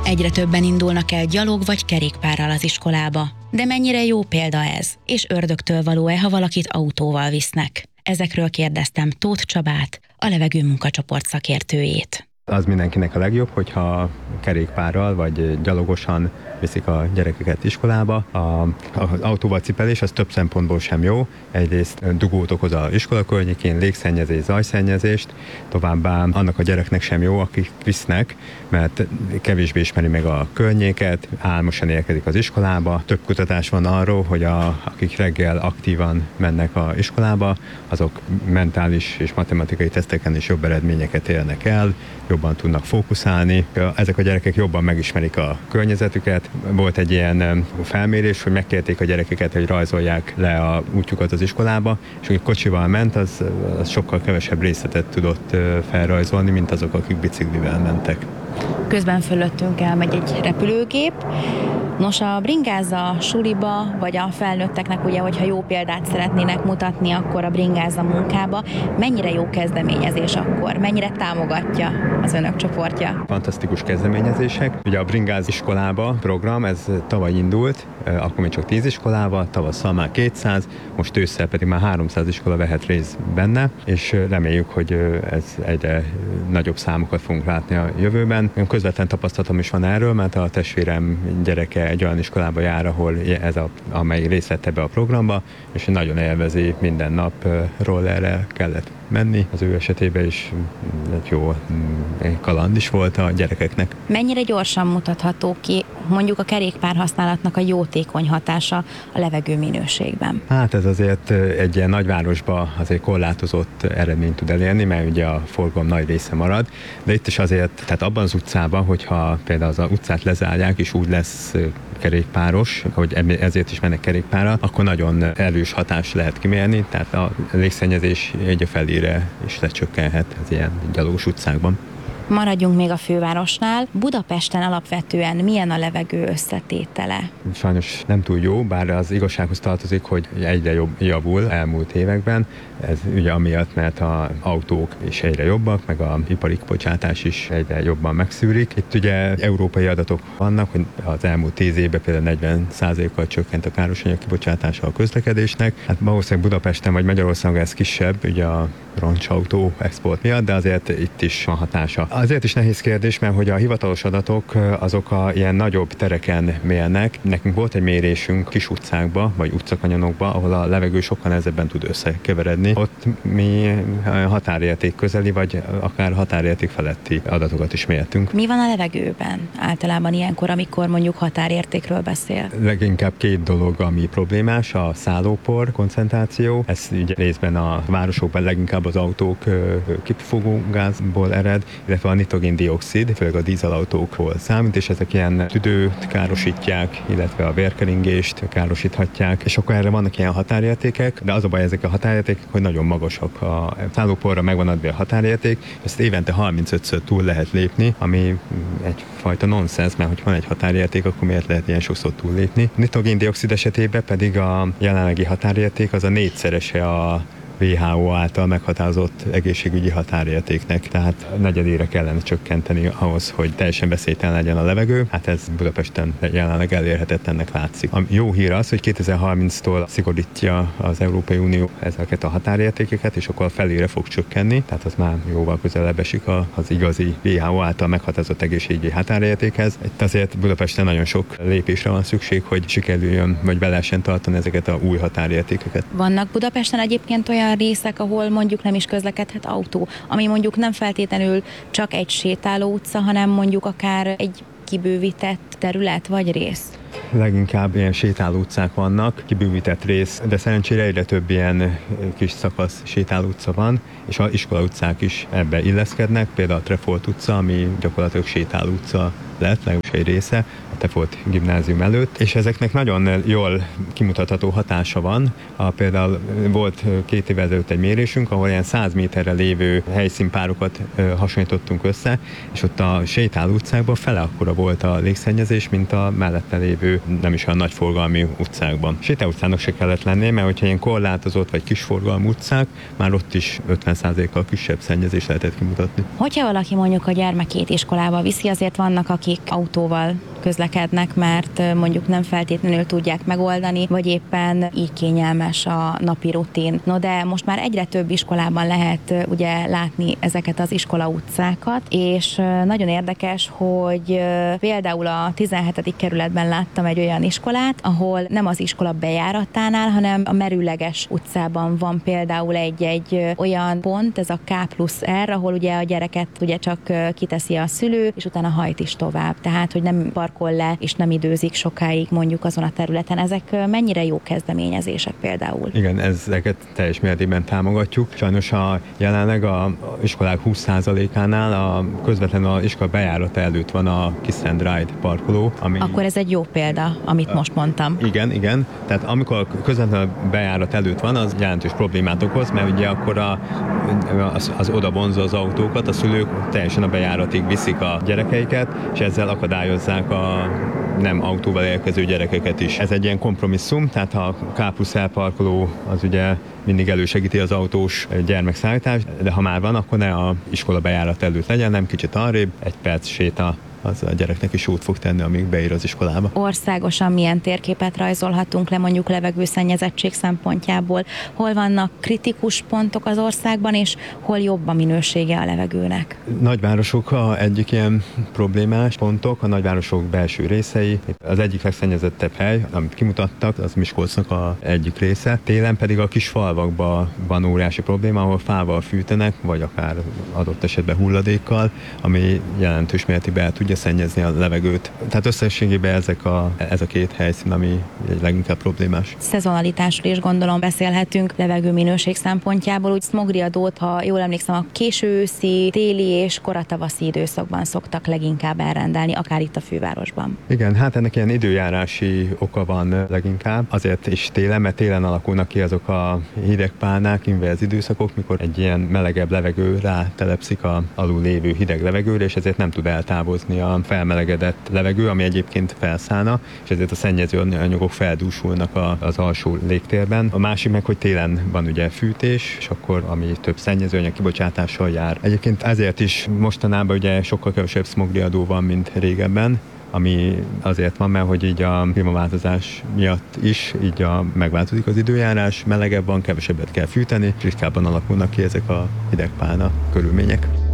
Egyre többen indulnak el gyalog vagy kerékpárral az iskolába. De mennyire jó példa ez, és ördögtől való-e, ha valakit autóval visznek? Ezekről kérdeztem Tóth Csabát, a Levegő munkacsoport szakértőjét. Az mindenkinek a legjobb, hogyha kerékpárral vagy gyalogosan viszik a gyerekeket iskolába. Az autóval cipelés az több szempontból sem jó. Egyrészt dugót okoz az iskola környékén, légszennyezés, zajszennyezést, továbbá annak a gyereknek sem jó, akik visznek, mert kevésbé ismeri meg a környéket, álmosan érkezik az iskolába. Több kutatás van arról, hogy akik reggel aktívan mennek az iskolába, azok mentális és matematikai teszteken is jobb eredményeket érnek el, jobban tudnak fókuszálni. Ezek a gyerekek jobban megismerik a környezetüket. Volt egy ilyen felmérés, hogy megkérték a gyerekeket, hogy rajzolják le a útjukat az iskolába, és akik kocsival ment, az sokkal kevesebb részletet tudott felrajzolni, mint azok, akik biciklivel mentek. Közben fölöttünk elmegy egy repülőgép. Nos, a bringáza suliba, vagy a felnőtteknek ugye, hogyha jó példát szeretnének mutatni, akkor a bringáza munkába. Mennyire jó kezdeményezés akkor? Mennyire támogatja az önök csoportja? Fantasztikus kezdeményezések. Ugye a bringáz iskolába program, ez tavaly indult, akkor még csak 10 iskolával, tavasszal már 200, most ősszel pedig már 300 iskola vehet részt benne, és reméljük, hogy ez egyre nagyobb számokat fogunk látni a jövőben. Közvetlen tapasztalatom is van erről, mert a testvérem gyereke egy olyan iskolába jár, ahol amely részt vett ebbe a programba, és nagyon élvezi, minden nap rollerrel kellett menni. Az ő esetében is egy jó kaland is volt a gyerekeknek. Mennyire gyorsan mutatható ki mondjuk a kerékpár használatnak a jótékony hatása a levegő minőségben? Hát ez azért egy ilyen nagyvárosban azért korlátozott eredményt tud elérni, mert ugye a forgalom nagy része marad, de itt is azért, tehát abban az utcában, hogyha például az utcát lezárják, és úgy lesz kerékpáros, hogy ezért is mennek kerékpárra, akkor nagyon erős hatást lehet kimérni, tehát a légszennyezés egy a felére is lecsökkenhet az ilyen gyalogos utcákban. Maradjunk még a fővárosnál. Budapesten alapvetően milyen a levegő összetétele? Sajnos nem túl jó, bár az igazsághoz tartozik, hogy egyre javul elmúlt években. Ez ugye amiatt, mert az autók is egyre jobbak, meg az ipari kibocsátás is egyre jobban megszűrik. Itt ugye európai adatok vannak, hogy az elmúlt 10 évben például 40%-kal csökkent a károsanyag kibocsátása a közlekedésnek. Hát valószínűleg Budapesten vagy Magyarországon ez kisebb, ugye a roncsautó export miatt, de azért itt is van hatása. Azért is nehéz kérdés, mert hogy a hivatalos adatok azok ilyen nagyobb tereken mérnek. Nekünk volt egy mérésünk kis utcákba, vagy utcakanyonokba, ahol a levegő sokkal nehezebben tud összekeveredni. Ott mi határérték közeli, vagy akár határérték feletti adatokat is mértünk. Mi van a levegőben általában ilyenkor, amikor mondjuk határértékről beszél? Leginkább 2 dolog, ami problémás, a szállópor koncentráció. Ez ugye részben a városokban leginkább az autók kipufogó gázból ered, illetve a nitrogén-dioxid, főleg a dízelautókból számít, és ezek ilyen tüdőt károsítják, illetve a vérkeringést károsíthatják, és akkor erre vannak ilyen határértékek, de az a baj, ezek a határértékek, hogy nagyon magasak. A szállóporra megvan adva a határérték, ezt évente 35-ször túl lehet lépni, ami egyfajta nonsens, mert hogy van egy határérték, akkor miért lehet ilyen sokszor túllépni. Nitrogén-dioxid esetében pedig a jelenlegi határérték az a 4-szerese a WHO által meghatározott egészségügyi határértéknek, tehát negyedére kellene csökkenteni ahhoz, hogy teljesen veszélytelen legyen a levegő. Hát ez Budapesten jelenleg elérhetetlennek látszik. A jó hír az, hogy 2030-tól szigorítja az Európai Unió ezeket a határértékeket, és akkor felére fog csökkenni, tehát az már jóval közelebb esik az igazi WHO által meghatározott egészségügyi határértékhez. Itt azért Budapesten nagyon sok lépésre van szükség, hogy sikerüljön, vagy be lehessen tartani ezeket a új határértékeket. Vannak Budapesten egyébként olyan részek, ahol mondjuk nem is közlekedhet autó, ami mondjuk nem feltétlenül csak egy sétáló utca, hanem mondjuk akár egy kibővített terület vagy rész? Leginkább ilyen sétáló utcák vannak, kibővített rész, de szerencsére egyre több ilyen kis szakasz sétáló utca van, és az iskola utcák is ebbe illeszkednek, például a Trefolt utca, ami gyakorlatilag sétáló utca lett, legalábbis egy része, a Trefolt gimnázium előtt, és ezeknek nagyon jól kimutatható hatása van. Például volt 2 évvel ezelőtt egy mérésünk, ahol ilyen 100 méterre lévő helyszínpárokat hasonlítottunk össze, és ott a sétáló utcákban fele akkora volt a légszennyezés, mint a mellette lévő lévő, nem is olyan nagy forgalmi utcákban. Sétálutcának se kellett lenni, mert hogyha ilyen korlátozott vagy kisforgalmú utcák, már ott is 50%-kal kisebb szennyezést lehetett kimutatni. Hogyha valaki mondjuk a gyermekét iskolába viszi, azért vannak, akik autóval közlekednek, mert mondjuk nem feltétlenül tudják megoldani, vagy éppen így kényelmes a napi rutin. No, de most már egyre több iskolában lehet ugye látni ezeket az iskola utcákat, és nagyon érdekes, hogy például a 17. kerületben láttam egy olyan iskolát, ahol nem az iskola bejáratánál, hanem a merőleges utcában van például egy olyan pont, ez a K+R, ahol ugye a gyereket ugye csak kiteszi a szülő, és utána hajt is tovább. Tehát, hogy nem parkol le, és nem időzik sokáig mondjuk azon a területen. Ezek mennyire jó kezdeményezések például? Igen, ezeket teljes mértékben támogatjuk. Sajnos jelenleg a iskolák 20%-ánál közvetlenül az iskola bejárata előtt van a Kiss and Ride parkoló. Akkor ez egy jó példa, amit most mondtam. Igen. Tehát amikor közvetlenül a bejárat előtt van, az jelentős problémát okoz, mert ugye akkor az oda vonzza az autókat, a szülők teljesen a bejáratig viszik a gyerekeiket, és ezzel akadályozzák a nem autóval érkező gyerekeket is. Ez egy ilyen kompromisszum, tehát a K+L parkoló az ugye mindig elősegíti az autós gyermekszállítást, de ha már van, akkor ne a iskola bejárat előtt legyen, nem kicsit arrébb, egy perc séta, az a gyereknek is jót fog tenni, amíg beír az iskolába. Országosan milyen térképet rajzolhatunk le mondjuk levegőszennyezettség szempontjából? Hol vannak kritikus pontok az országban, és hol jobb a minősége a levegőnek? Nagyvárosok egyik ilyen problémás pontok, a nagyvárosok belső részei. Az egyik legszennyezettebb hely, amit kimutattak, az Miskolcnak egyik része. Télen pedig a kis falvakban van óriási probléma, ahol fával fűtenek, vagy akár adott esetben hulladékkal, ami jelentős mértékben el tudja szennyezni a levegőt. Tehát összességében ez a két helyszín, ami leginkább problémás. Szezonalitásról is gondolom beszélhetünk levegőminőség szempontjából. Úgy smogriadót, ha jól emlékszem, a késő őszi, téli és koratavaszi időszakban szoktak leginkább elrendelni, akár itt a fővárosban. Igen, hát ennek ilyen időjárási oka van leginkább. Azért is télen, mert télen alakulnak ki azok a hidegpálnák, inverz időszakok, mikor egy ilyen melegebb levegő rátelepszik a alul lévő hideg levegőre, és ezért nem tud eltávozni a felmelegedett levegő, ami egyébként felszállna, és ezért a szennyező anyagok feldúsulnak az alsó légtérben. A másik meg, hogy télen van ugye fűtés, és akkor ami több szennyezőanyag kibocsátással jár. Egyébként ezért is mostanában ugye sokkal kevesebb smogriadó van, mint régebben, ami azért van, mert hogy így a klímaváltozás miatt is így megváltozik az időjárás, melegebb van, kevesebbet kell fűteni, és ritkábban alakulnak ki ezek a hidegpálna körülmények.